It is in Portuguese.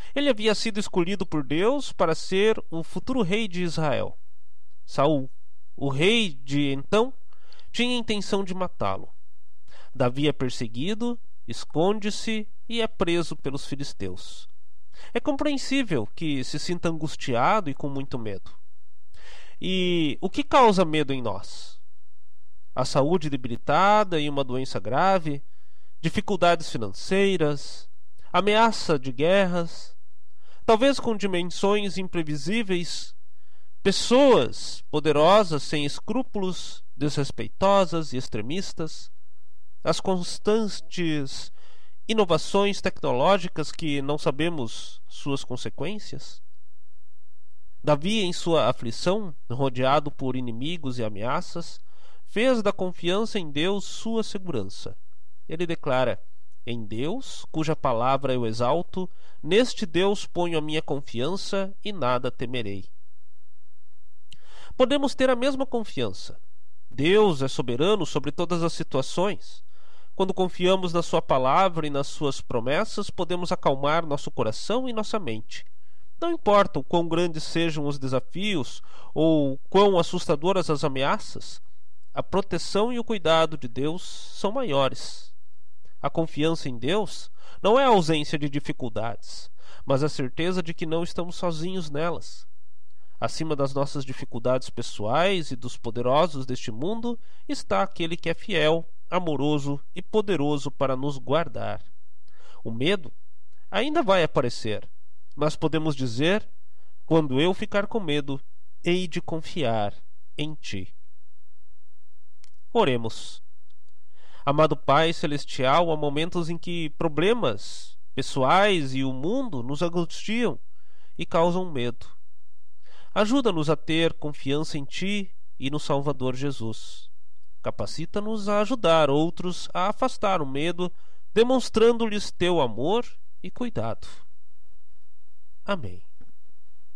Ele havia sido escolhido por Deus para ser o futuro rei de Israel. Saul, o rei de então, tinha a intenção de matá-lo. Davi é perseguido, esconde-se e é preso pelos filisteus. É compreensível que se sinta angustiado e com muito medo. E o que causa medo em nós? A saúde debilitada e uma doença grave, dificuldades financeiras, ameaça de guerras, talvez com dimensões imprevisíveis, pessoas poderosas sem escrúpulos, desrespeitosas e extremistas, as constantes inovações tecnológicas que não sabemos suas consequências. Davi, em sua aflição, rodeado por inimigos e ameaças, fez da confiança em Deus sua segurança. Ele declara: em Deus, cuja palavra eu exalto, neste Deus ponho a minha confiança e nada temerei. Podemos ter a mesma confiança. Deus é soberano sobre todas as situações. Quando confiamos na sua palavra e nas suas promessas, podemos acalmar nosso coração e nossa mente. Não importa o quão grandes sejam os desafios ou quão assustadoras as ameaças, a proteção e o cuidado de Deus são maiores. A confiança em Deus não é a ausência de dificuldades, mas a certeza de que não estamos sozinhos nelas. Acima das nossas dificuldades pessoais e dos poderosos deste mundo está aquele que é fiel, amoroso e poderoso para nos guardar. O medo ainda vai aparecer, mas podemos dizer: quando eu ficar com medo, hei de confiar em ti. Oremos. Amado Pai Celestial, há momentos em que problemas pessoais e o mundo nos angustiam e causam medo. Ajuda-nos a ter confiança em Ti e no Salvador Jesus. Capacita-nos a ajudar outros a afastar o medo, demonstrando-lhes Teu amor e cuidado. Amém.